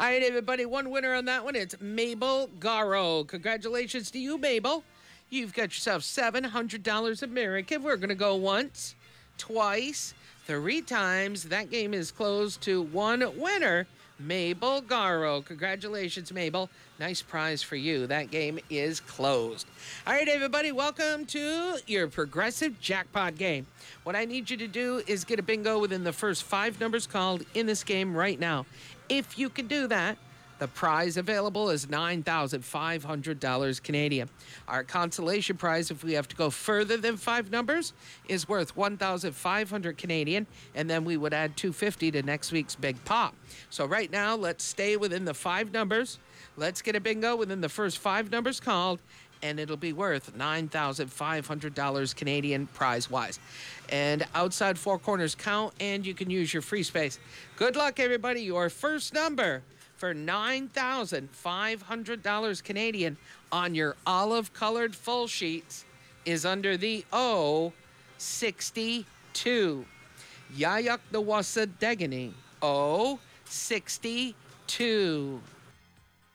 All right, everybody, one winner on that one. It's Mabel Garro. Congratulations to you, Mabel. You've got yourself $700 American. We're going to go once, twice, three times. That game is closed to one winner, Mabel Garro. Congratulations, Mabel. Nice prize for you. That game is closed. All right, everybody, welcome to your Progressive Jackpot game. What I need you to do is get a bingo within the first five numbers called in this game right now. If you can do that, the prize available is $9,500 Canadian. Our consolation prize, if we have to go further than five numbers, is worth $1,500 Canadian, and then we would add $250 to next week's Big Pop. So right now, let's stay within the five numbers. Let's get a bingo within the first five numbers called, and it'll be worth $9,500 Canadian prize-wise. And outside four corners count, and you can use your free space. Good luck, everybody. Your first number for $9,500 Canadian on your olive-colored full sheets is under the O62. Yayak the Wasa Degani. O62.